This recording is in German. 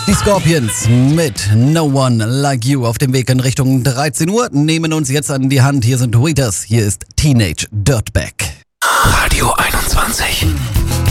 Die Scorpions mit No One Like You auf dem Weg in Richtung 13 Uhr nehmen uns jetzt an die Hand. Hier sind Weeders, hier ist Teenage Dirtbag. Radio 21.